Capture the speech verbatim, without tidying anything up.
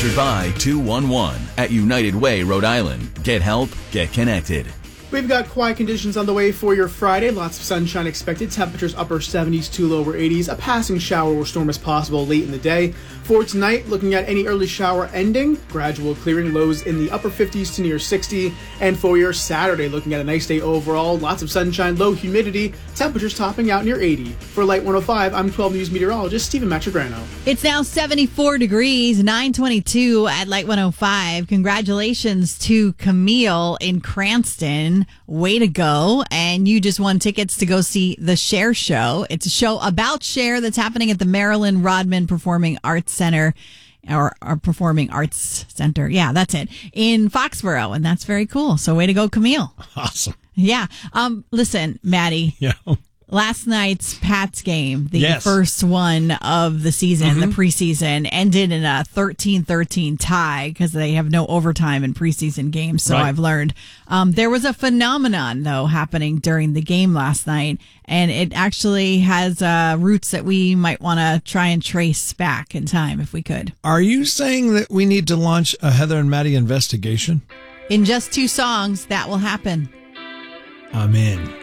Sponsored by two one one at United Way, Rhode Island. Get help, get connected. We've got quiet conditions on the way for your Friday. Lots of sunshine expected. Temperatures upper seventies to lower eighties. A passing shower or storm is possible late in the day. For tonight, looking at any early shower ending. Gradual clearing, lows in the upper fifties to near sixty. And for your Saturday, looking at a nice day overall. Lots of sunshine, low humidity. Temperatures topping out near eighty. For Light one oh five, I'm twelve News meteorologist Stephen Matrigrano. It's now seventy-four degrees, nine twenty-two at Light one oh five. Congratulations to Camille in Cranston. Way to go. And you just won tickets to go see the Cher Show. It's a show about Cher that's happening at the Marilyn Rodman Performing Arts Center. Or, or Performing Arts Center. Yeah, that's it. In Foxborough. And that's very cool. So way to go, Camille. Awesome. Yeah. Um. Listen, Maddie. Yeah. Last night's Pats game, the Yes. first one of the season, Mm-hmm. the preseason, ended in a thirteen thirteen tie because they have no overtime in preseason games, so Right. I've learned. Um, there was a phenomenon, though, happening during the game last night, and it actually has uh, roots that we might want to try and trace back in time if we could. Are you saying that we need to launch a Heather and Maddie investigation? In just two songs, that will happen. I'm in.